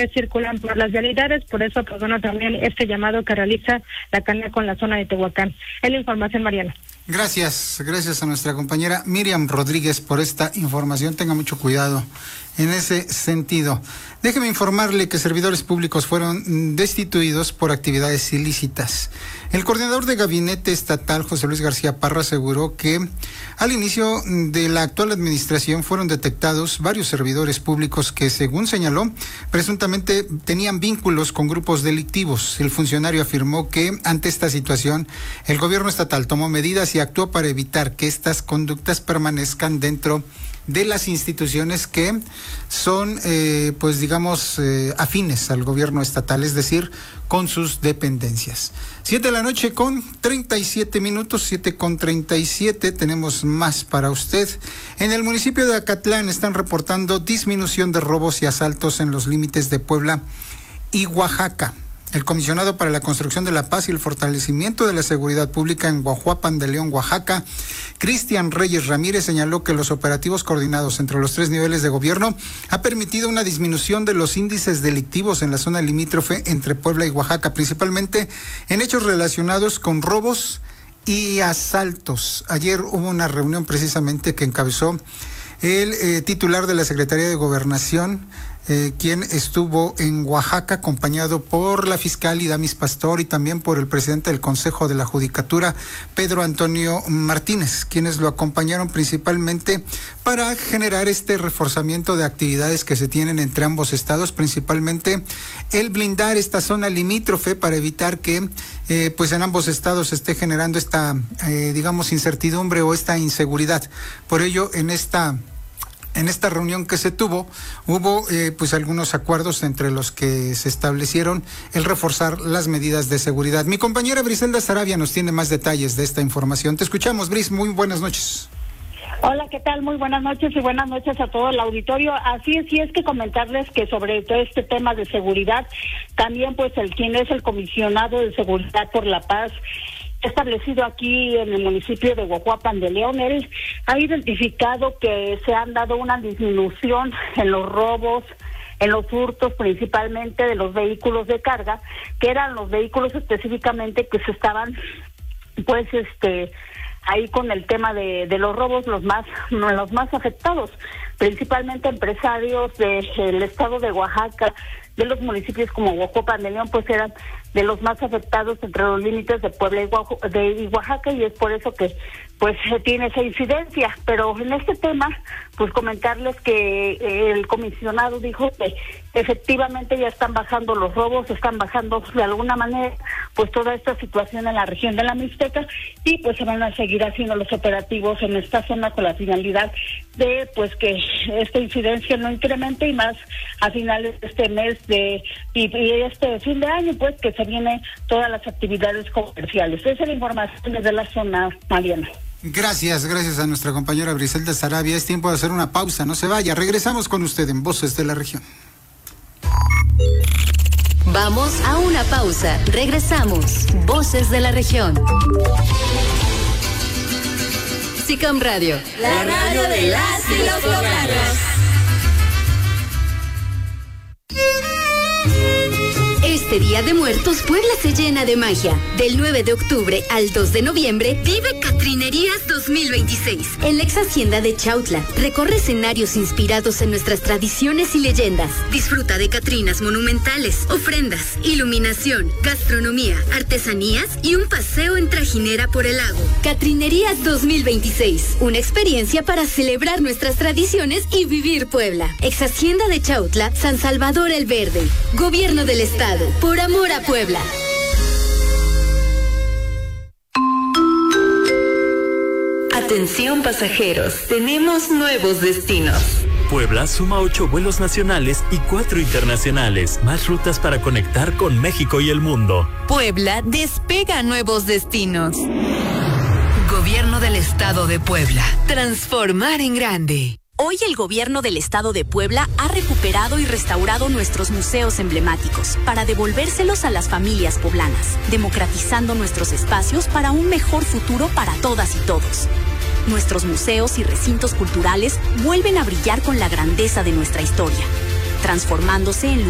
que circulan por las vialidades. Por eso, pues bueno, también este llamado que realiza la Canaco en la zona de Tehuacán. Es la información, Mariana. Gracias a nuestra compañera Miriam Rodríguez por esta información. Tenga mucho cuidado en ese sentido. Déjeme informarle que servidores públicos fueron destituidos por actividades ilícitas. El coordinador de gabinete estatal, José Luis García Parra, aseguró que al inicio de la actual administración fueron detectados varios servidores públicos que, según señaló, presuntamente tenían vínculos con grupos delictivos. El funcionario afirmó que ante esta situación el gobierno estatal tomó medidas y actuó para evitar que estas conductas permanezcan dentro de las instituciones que son, afines al gobierno estatal, es decir, con sus dependencias. 7:37 p.m, 7:37, tenemos más para usted. En el municipio de Acatlán están reportando disminución de robos y asaltos en los límites de Puebla y Oaxaca. El comisionado para la construcción de la paz y el fortalecimiento de la seguridad pública en Guajuapan de León, Oaxaca, Cristian Reyes Ramírez, señaló que los operativos coordinados entre los 3 niveles de gobierno ha permitido una disminución de los índices delictivos en la zona limítrofe entre Puebla y Oaxaca, principalmente en hechos relacionados con robos y asaltos. Ayer hubo una reunión precisamente que encabezó el titular de la Secretaría de Gobernación, quien estuvo en Oaxaca acompañado por la fiscal Idamis Pastor y también por el presidente del Consejo de la Judicatura, Pedro Antonio Martínez, quienes lo acompañaron principalmente para generar este reforzamiento de actividades que se tienen entre ambos estados, principalmente el blindar esta zona limítrofe para evitar que en ambos estados se esté generando esta incertidumbre o esta inseguridad. Por ello, en esta reunión que se tuvo, hubo algunos acuerdos entre los que se establecieron el reforzar las medidas de seguridad. Mi compañera Briselda Saravia nos tiene más detalles de esta información. Te escuchamos, Bris, muy buenas noches. Hola, ¿qué tal? Muy buenas noches y buenas noches a todo el auditorio. Así es, y es que comentarles que sobre todo este tema de seguridad, también quien es el comisionado de Seguridad por la Paz, establecido aquí en el municipio de Guajuapan de León, él ha identificado que se han dado una disminución en los robos, en los hurtos, principalmente de los vehículos de carga, que eran los vehículos específicamente que se estaban ahí con el tema de los robos, los más afectados, principalmente empresarios del estado de Oaxaca, de los municipios como Guajuapan de León, eran de los más afectados entre los límites de Puebla y Oaxaca, y es por eso que se tiene esa incidencia. Pero en este tema, comentarles que el comisionado dijo que efectivamente ya están bajando los robos, están bajando de alguna manera toda esta situación en la región de la Mixteca, y se van a seguir haciendo los operativos en esta zona con la finalidad de que esta incidencia no incremente, y más a finales de este mes y este fin de año, que se vienen todas las actividades comerciales. Esa es la información desde la zona, Mariana. Gracias a nuestra compañera Briselda Saravia. Es tiempo de hacer una pausa, no se vaya. Regresamos con usted en Voces de la Región. Vamos a una pausa. Regresamos. Voces de la Región. SICAM Radio. La radio de las y los poblanos. Este Día de Muertos, Puebla se llena de magia. Del 9 de octubre al 2 de noviembre, vive Catrinerías 2026. En la ex hacienda de Chautla, recorre escenarios inspirados en nuestras tradiciones y leyendas. Disfruta de catrinas monumentales, ofrendas, iluminación, gastronomía, artesanías y un paseo en trajinera por el lago. Catrinerías 2026, una experiencia para celebrar nuestras tradiciones y vivir Puebla. Ex hacienda de Chautla, San Salvador el Verde. Gobierno del Estado. Por amor a Puebla. Atención pasajeros, tenemos nuevos destinos. Puebla suma 8 vuelos nacionales y 4 internacionales, más rutas para conectar con México y el mundo. Puebla despega a nuevos destinos. Gobierno del Estado de Puebla. Transformar en grande. Hoy el Gobierno del Estado de Puebla ha recuperado y restaurado nuestros museos emblemáticos para devolvérselos a las familias poblanas, democratizando nuestros espacios para un mejor futuro para todas y todos. Nuestros museos y recintos culturales vuelven a brillar con la grandeza de nuestra historia, transformándose en